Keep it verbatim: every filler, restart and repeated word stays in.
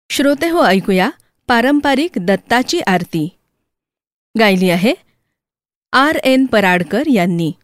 श्रोते हो, ऐकूया पारंपरिक दत्ताची आरती. गायली आहे आर एन पराडकर यांनी.